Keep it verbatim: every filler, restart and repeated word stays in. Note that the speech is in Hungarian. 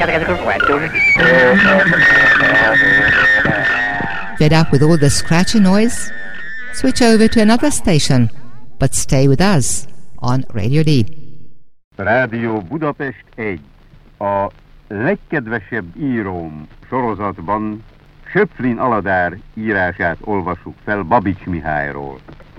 Fed up with all the scratchy noise? Switch over to another station, but stay with us on Radio D. Rádió Budapest egy. A legkedvesebb íróm sorozatban Söpflin Aladár írását olvassuk fel Babics Mihályról.